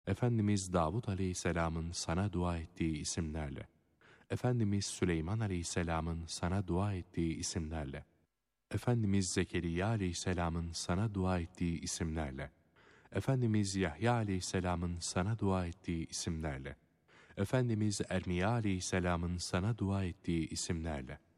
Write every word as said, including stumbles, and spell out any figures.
Efendimiz Davud Aleyhisselam'ın sana dua ettiği isimlerle, Efendimiz Süleyman Aleyhisselam'ın sana dua ettiği isimlerle, Efendimiz Zekeriya Aleyhisselam'ın sana dua ettiği isimlerle, Efendimiz Yahya Aleyhisselam'ın sana dua ettiği isimlerle, Efendimiz Ermiya Aleyhisselam'ın sana dua ettiği isimlerle,